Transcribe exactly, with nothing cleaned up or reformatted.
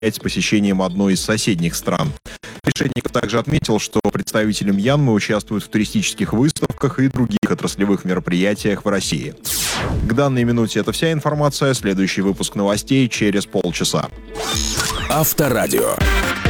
с посещением одной из соседних стран. Решетников также отметил, что представители Мьянмы участвуют в туристических выставках и других отраслевых мероприятиях в России. К данной минуте это вся информация. Следующий выпуск новостей через полчаса. Авторадио.